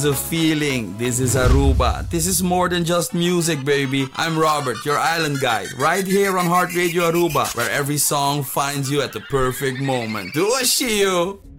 a feeling. This is Aruba. This is more than just music, baby. I'm Robert, your island guide, right here on Heart Radio Aruba, where every song finds you at the perfect moment. Do I see you?